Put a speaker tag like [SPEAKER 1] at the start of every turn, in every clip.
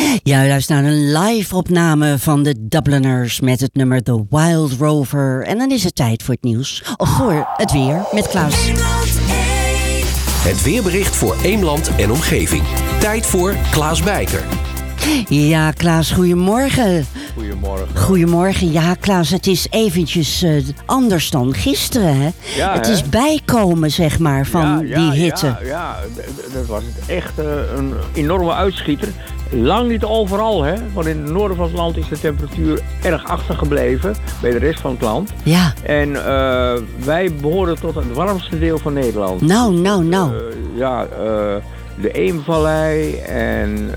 [SPEAKER 1] Ja, luister naar een live-opname van de Dubliners met het nummer The Wild Rover. En dan is het tijd voor het nieuws. Of voor het weer met Klaus.
[SPEAKER 2] Het weerbericht voor Eemland en omgeving. Tijd voor Klaas Bijker.
[SPEAKER 1] Ja, Klaas, goedemorgen.
[SPEAKER 3] Goedemorgen.
[SPEAKER 1] Goedemorgen. Ja, Klaas, het is eventjes anders dan gisteren, hè?
[SPEAKER 3] Ja,
[SPEAKER 1] het
[SPEAKER 3] hè?
[SPEAKER 1] is bijkomen, zeg maar, van die hitte.
[SPEAKER 3] Ja, dat was echt een enorme uitschieter. Lang niet overal, hè? Want in het noorden van het land is de temperatuur erg achtergebleven bij de rest van het land.
[SPEAKER 1] Ja.
[SPEAKER 3] En wij behoren tot het warmste deel van Nederland.
[SPEAKER 1] Nou.
[SPEAKER 3] De Eemvallei en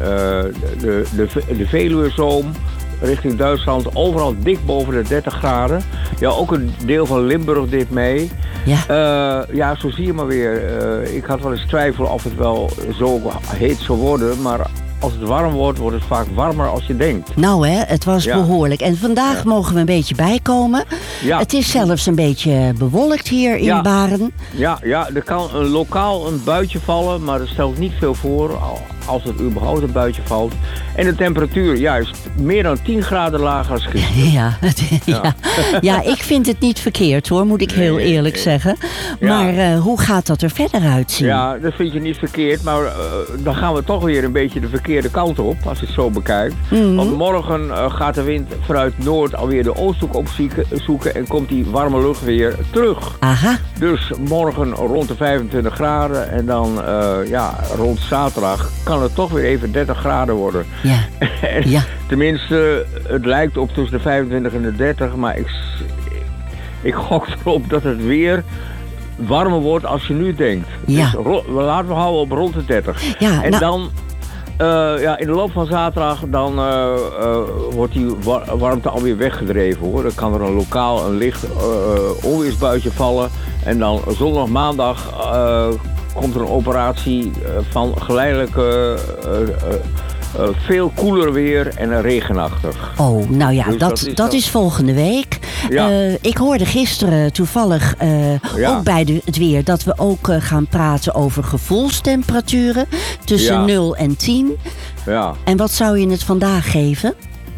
[SPEAKER 3] de Veluwezoom richting Duitsland, overal dik boven de 30 graden. Ja, ook een deel van Limburg deed mee.
[SPEAKER 1] Ja.
[SPEAKER 3] Zo zie je maar weer. Ik had wel eens twijfel of het wel zo heet zou worden, maar als het warm wordt, wordt het vaak warmer als je denkt.
[SPEAKER 1] Nou hè, het was behoorlijk. En vandaag mogen we een beetje bijkomen. Ja. Het is zelfs een beetje bewolkt hier in Baren.
[SPEAKER 3] Ja, er kan lokaal een buitje vallen, maar er stelt niet veel voor als het überhaupt een buitje valt. En de temperatuur, juist meer dan 10 graden lager als gisteren.
[SPEAKER 1] Ja, ik vind het niet verkeerd hoor, moet ik heel eerlijk zeggen. Maar hoe gaat dat er verder uitzien?
[SPEAKER 3] Ja, dat vind je niet verkeerd, maar dan gaan we toch weer een beetje de verkeerde kant op, als je het zo bekijkt.
[SPEAKER 1] Mm-hmm.
[SPEAKER 3] Want morgen gaat de wind vanuit Noord alweer de Oosthoek opzoeken en komt die warme lucht weer terug.
[SPEAKER 1] Aha.
[SPEAKER 3] Dus morgen rond de 25 graden en dan rond zaterdag kan het toch weer even 30 graden worden.
[SPEAKER 1] Ja.
[SPEAKER 3] Tenminste, het lijkt op tussen de 25 en de 30, maar ik gok erop dat het weer warmer wordt als je nu denkt.
[SPEAKER 1] Ja.
[SPEAKER 3] Dus laten we houden op rond de 30.
[SPEAKER 1] Ja,
[SPEAKER 3] en dan in de loop van zaterdag dan wordt die warmte alweer weggedreven hoor. Dan kan er een licht onweersbuitje vallen. En dan zondag, maandag komt er een operatie van geleidelijke veel koeler weer en regenachtig.
[SPEAKER 1] Oh, nou ja,
[SPEAKER 3] Dus
[SPEAKER 1] dat is volgende week.
[SPEAKER 3] Ja.
[SPEAKER 1] Ik hoorde gisteren toevallig ook bij het weer dat we ook gaan praten over gevoelstemperaturen tussen 0 en 10.
[SPEAKER 3] Ja.
[SPEAKER 1] En wat zou je het vandaag geven?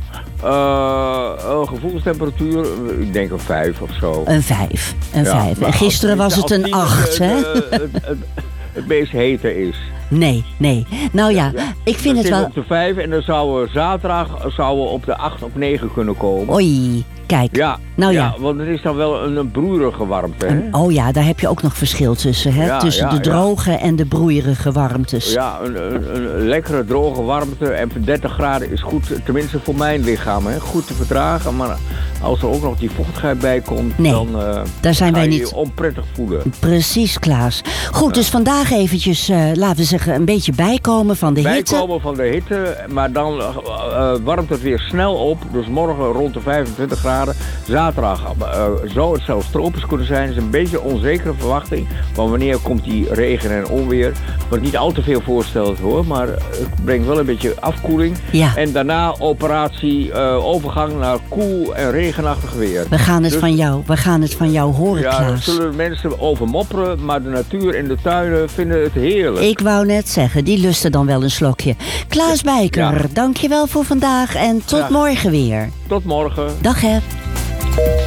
[SPEAKER 3] Gevoelstemperatuur, ik denk een 5 of zo.
[SPEAKER 1] Een 5. En gisteren was het een 8, hè?
[SPEAKER 3] Het meest hete is.
[SPEAKER 1] Nee. Nou ja, ik vind het wel...
[SPEAKER 3] op de 5 en dan zouden we zaterdag op de 8 of 9 kunnen komen.
[SPEAKER 1] Oei, kijk.
[SPEAKER 3] Ja,
[SPEAKER 1] nou
[SPEAKER 3] want het is dan wel een broeierige warmte. Hè?
[SPEAKER 1] Oh ja, daar heb je ook nog verschil tussen. Hè? Tussen de droge en de broeierige warmtes.
[SPEAKER 3] Ja, een lekkere droge warmte en 30 graden is goed, tenminste voor mijn lichaam, hè? Goed te verdragen. Maar als er ook nog die vochtigheid bij komt, dan
[SPEAKER 1] daar zijn wij niet
[SPEAKER 3] je onprettig voelen.
[SPEAKER 1] Precies, Klaas. Goed, dus vandaag eventjes, laten we zeggen, een beetje bijkomen van de hitte.
[SPEAKER 3] Bijkomen van de hitte, maar dan warmt het weer snel op. Dus morgen rond de 25 graden. Zaterdag zou het zelfs tropisch kunnen zijn. Het is een beetje een onzekere verwachting. Want wanneer komt die regen en onweer? Wat niet al te veel voorstelt hoor, maar het brengt wel een beetje afkoeling.
[SPEAKER 1] Ja.
[SPEAKER 3] En daarna overgang naar koel en regenachtig weer.
[SPEAKER 1] We gaan het van jou horen, Klaas.
[SPEAKER 3] Ja, daar zullen mensen over mopperen, maar de natuur en de tuinen vinden het heerlijk.
[SPEAKER 1] Ik wou net zeggen, die lusten dan wel een slokje. Klaas Bijker, dankjewel voor vandaag en tot morgen weer.
[SPEAKER 3] Tot morgen.
[SPEAKER 1] Dag hè.